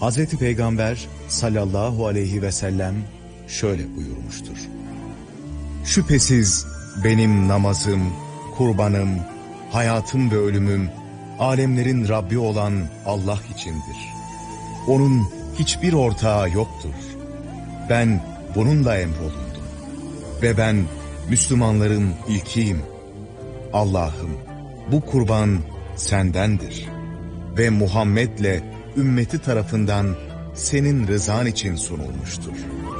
Hazreti Peygamber sallallahu aleyhi ve sellem şöyle buyurmuştur. Şüphesiz benim namazım, kurbanım, hayatım ve ölümüm, alemlerin Rabbi olan Allah içindir. Onun hiçbir ortağı yoktur. Ben bununla emrolundum. Ve ben Müslümanların ilkiyim. Allah'ım, bu kurban sendendir. Ve Muhammed'le ümmeti tarafından senin rızan için sunulmuştur.